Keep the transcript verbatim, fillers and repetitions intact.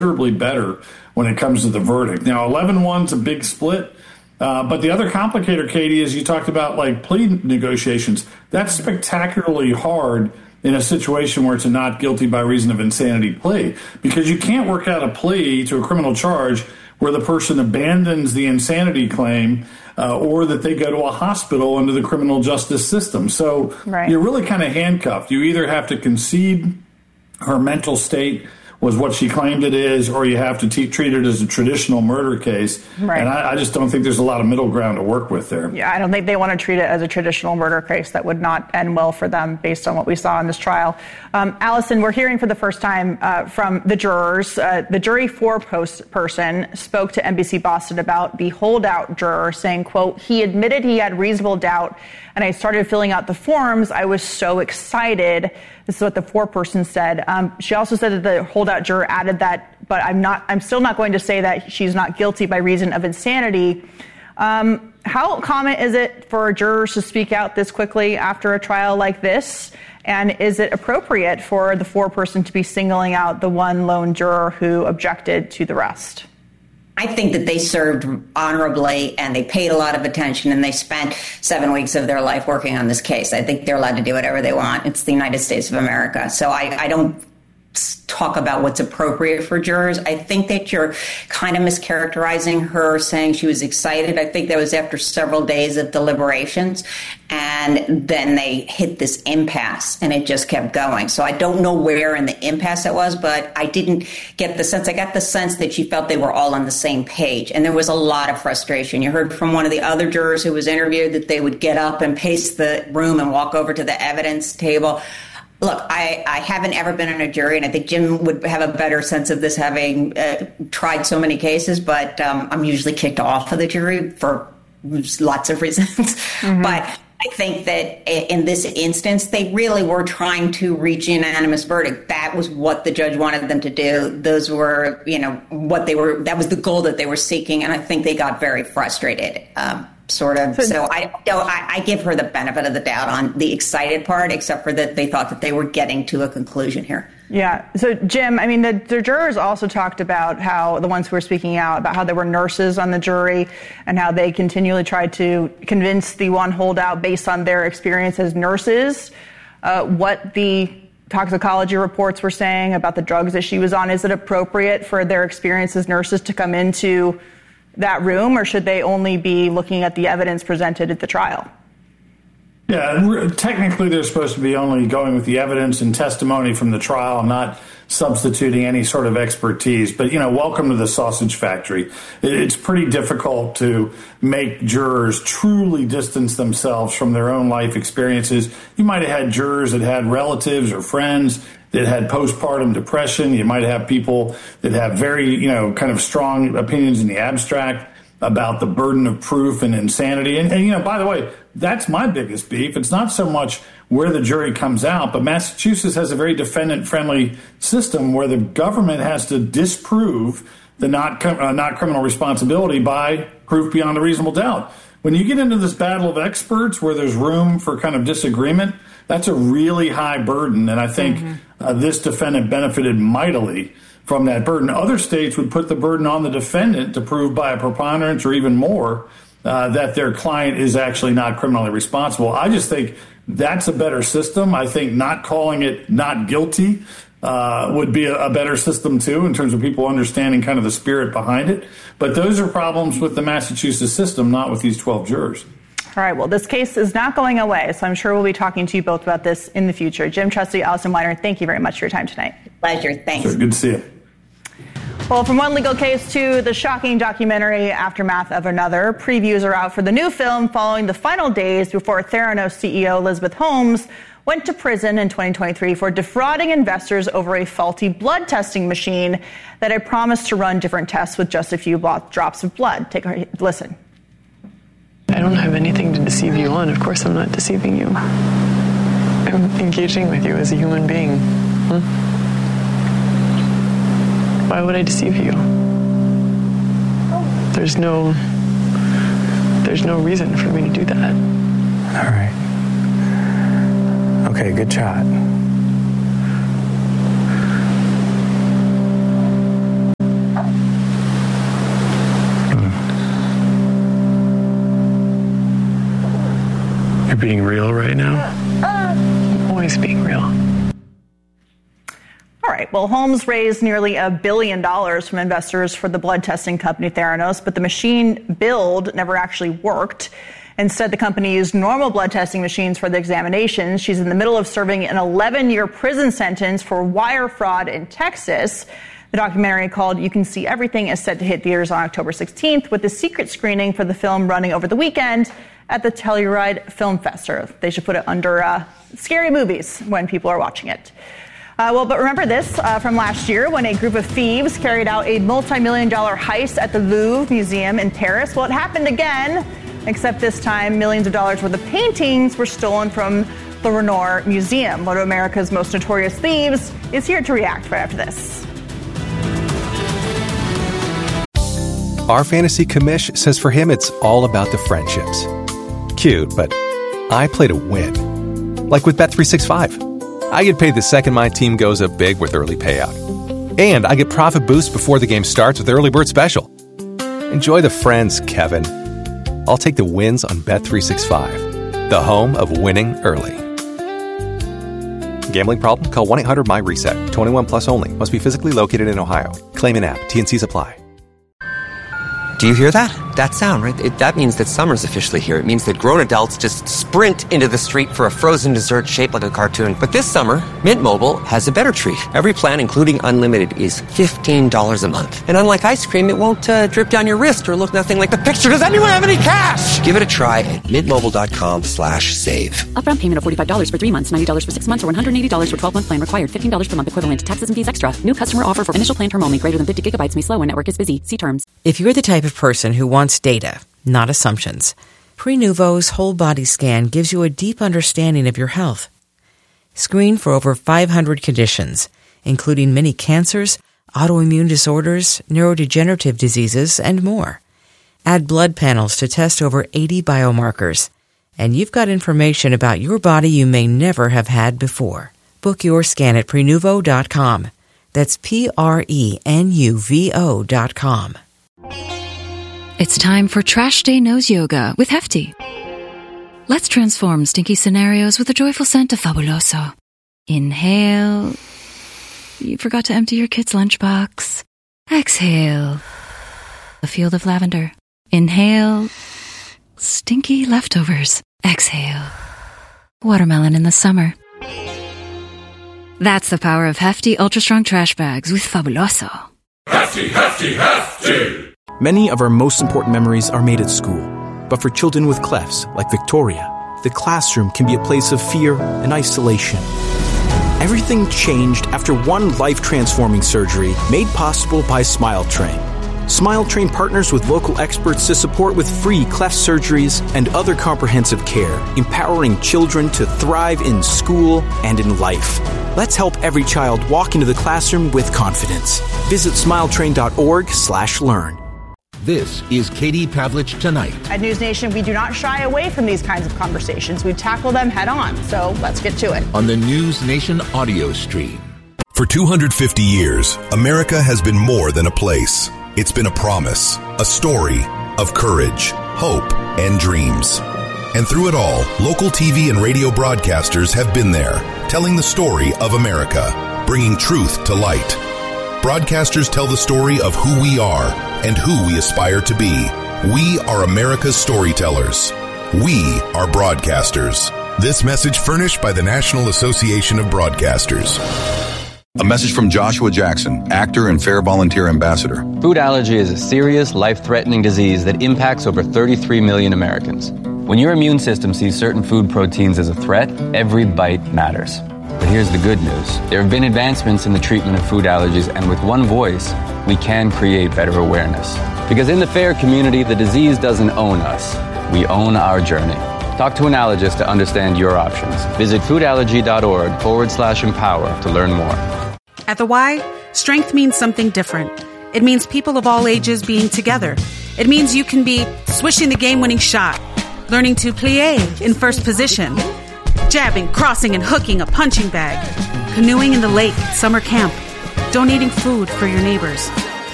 considerably better when it comes to the verdict. Now, eleven one's a big split. Uh, but the other complicator, Katie, is you talked about like plea negotiations. That's spectacularly hard in a situation where it's a not guilty by reason of insanity plea, because you can't work out a plea to a criminal charge where the person abandons the insanity claim uh, or that they go to a hospital under the criminal justice system. So right. You're really kind of handcuffed. You either have to concede her mental state was what she claimed it is, or you have to t- treat it as a traditional murder case. Right. And I, I just don't think there's a lot of middle ground to work with there. Yeah, I don't think they want to treat it as a traditional murder case. That would not end well for them based on what we saw in this trial. Um, Allison, we're hearing for the first time uh, from the jurors. Uh, the jury four post person spoke to N B C Boston about the holdout juror, saying, quote, he admitted he had reasonable doubt, and I started filling out the forms. I was so excited. This is what the foreperson said. Um, she also said that the holdout juror added that, but I'm not. I'm still not going to say that she's not guilty by reason of insanity. Um, how common is it for jurors to speak out this quickly after a trial like this? And is it appropriate for the foreperson to be singling out the one lone juror who objected to the rest? I think that they served honorably and they paid a lot of attention and they spent seven weeks of their life working on this case. I think they're allowed to do whatever they want. It's the United States of America. So I, I don't talk about what's appropriate for jurors. I think that you're kind of mischaracterizing her saying she was excited. I think that was after several days of deliberations, and then they hit this impasse and it just kept going. So I don't know where in the impasse it was, but I didn't get the sense. I got the sense that she felt they were all on the same page, and there was a lot of frustration. You heard from one of the other jurors who was interviewed that they would get up and pace the room and walk over to the evidence table. Look, I, I haven't ever been in a jury, and I think Jim would have a better sense of this having uh, tried so many cases, but um, I'm usually kicked off of the jury for lots of reasons. Mm-hmm. But I think that in this instance, they really were trying to reach a unanimous verdict. That was what the judge wanted them to do. Those were, you know, what they were, that was the goal that they were seeking, and I think they got very frustrated. Um, Sort of. So I, no, I, I give her the benefit of the doubt on the excited part, except for that they thought that they were getting to a conclusion here. Yeah. So, Jim, I mean, the, the jurors also talked about how the ones who were speaking out about how there were nurses on the jury and how they continually tried to convince the one holdout based on their experience as nurses, uh, what the toxicology reports were saying about the drugs that she was on. Is it appropriate for their experience as nurses to come into that room, or should they only be looking at the evidence presented at the trial? Yeah, technically they're supposed to be only going with the evidence and testimony from the trial, not substituting any sort of expertise. But, you know, welcome to the sausage factory. It's pretty difficult to make jurors truly distance themselves from their own life experiences. You might have had jurors that had relatives or friends that had postpartum depression. You might have people that have very, you know, kind of strong opinions in the abstract about the burden of proof and insanity. And, and, you know, by the way, that's my biggest beef. It's not so much where the jury comes out, but Massachusetts has a very defendant-friendly system where the government has to disprove the not uh, not criminal responsibility by proof beyond a reasonable doubt. When you get into this battle of experts where there's room for kind of disagreement, that's a really high burden, and I think mm-hmm. uh, this defendant benefited mightily from that burden. Other states would put the burden on the defendant to prove by a preponderance or even more uh, that their client is actually not criminally responsible. I just think that's a better system. I think not calling it not guilty uh, would be a, a better system, too, in terms of people understanding kind of the spirit behind it. But those are problems with the Massachusetts system, not with these twelve jurors. All right, well, this case is not going away, so I'm sure we'll be talking to you both about this in the future. Jim Trusty, Allison Weiner, thank you very much for your time tonight. Pleasure. Thanks. Sure, good to see you. Well, from one legal case to the shocking documentary Aftermath of Another, previews are out for the new film following the final days before Theranos C E O Elizabeth Holmes went to prison in twenty twenty-three for defrauding investors over a faulty blood testing machine that had promised to run different tests with just a few drops of blood. Take a listen. I don't have anything to deceive you on. Of course I'm not deceiving you. I'm engaging with you as a human being. Huh? Why would I deceive you? There's no... There's no reason for me to do that. All right. Okay, good shot. You're being real right now? I'm always being real. All right. Well, Holmes raised nearly a billion dollars from investors for the blood testing company Theranos, but the machine build never actually worked. Instead, the company used normal blood testing machines for the examinations. She's in the middle of serving an eleven-year prison sentence for wire fraud in Texas. The documentary called You Can See Everything is set to hit theaters on October sixteenth, with the secret screening for the film running over the weekend at the Telluride Film Festival. They should put it under uh, scary movies when people are watching it. Uh, well, but remember this uh, from last year when a group of thieves carried out a multi-million dollar heist at the Louvre Museum in Paris. Well, it happened again, except this time millions of dollars worth of paintings were stolen from the Renoir Museum. One of America's most notorious thieves is here to react right after this. Our fantasy commish says for him it's all about the friendships. Cute, but I play to win. Like with Bet three sixty-five. I get paid the second my team goes up big with early payout. And I get profit boost before the game starts with Early Bird Special. Enjoy the friends, Kevin. I'll take the wins on Bet three sixty-five, the home of winning early. Gambling problem? Call one eight hundred M Y reset. twenty-one plus only. Must be physically located in Ohio. Claim in app. T and C's apply. Do you hear that? That sound, right? It, that means that summer's officially here. It means that grown adults just sprint into the street for a frozen dessert shaped like a cartoon. But this summer, Mint Mobile has a better treat. Every plan, including unlimited, is fifteen dollars a month. And unlike ice cream, it won't uh, drip down your wrist or look nothing like the picture. Does anyone have any cash? Give it a try at mintmobile.com slash save. Upfront payment of forty-five dollars for three months, ninety dollars for six months, or one hundred eighty dollars for twelve-month plan required. fifteen dollars per month equivalent. Taxes and fees extra. New customer offer for initial plan term only. Greater than fifty gigabytes may slow when network is busy. See terms. If you're the type of person who wants data, not assumptions, Prenuvo's whole body scan gives you a deep understanding of your health. Screen for over five hundred conditions, including many cancers, autoimmune disorders, neurodegenerative diseases, and more. Add blood panels to test over eighty biomarkers, and you've got information about your body you may never have had before. Book your scan at Prenuvo dot com. That's P R E N U V O dot com. It's time for Trash Day Nose Yoga with Hefty. Let's transform stinky scenarios with a joyful scent of Fabuloso. Inhale. You forgot to empty your kid's lunchbox. Exhale. A field of lavender. Inhale. Stinky leftovers. Exhale. Watermelon in the summer. That's the power of Hefty Ultra Strong Trash Bags with Fabuloso. Hefty, Hefty, Hefty! Many of our most important memories are made at school. But for children with clefts, like Victoria, the classroom can be a place of fear and isolation. Everything changed after one life-transforming surgery made possible by SmileTrain. SmileTrain partners with local experts to support with free cleft surgeries and other comprehensive care, empowering children to thrive in school and in life. Let's help every child walk into the classroom with confidence. Visit smiletrain.org slash learn. This is Katie Pavlich Tonight. At News Nation, we do not shy away from these kinds of conversations. We tackle them head on. So let's get to it. On the News Nation audio stream. For two hundred fifty years, America has been more than a place. It's been a promise, a story of courage, hope, and dreams. And through it all, local T V and radio broadcasters have been there, telling the story of America, bringing truth to light. Broadcasters tell the story of who we are and who we aspire to be. We are America's storytellers. We are broadcasters. This message furnished by the National Association of Broadcasters. A message from Joshua Jackson, actor and Fair Volunteer Ambassador. Food allergy is a serious, life-threatening disease that impacts over thirty-three million Americans. When your immune system sees certain food proteins as a threat, every bite matters. But here's the good news. There have been advancements in the treatment of food allergies, and with one voice, we can create better awareness. Because in the FAIR community, the disease doesn't own us. We own our journey. Talk to an allergist to understand your options. Visit foodallergy.org forward slash empower to learn more. At the Y, strength means something different. It means people of all ages being together. It means you can be swishing the game-winning shot, learning to plie in first position, jabbing, crossing, and hooking a punching bag, canoeing in the lake at summer camp, donating food for your neighbors.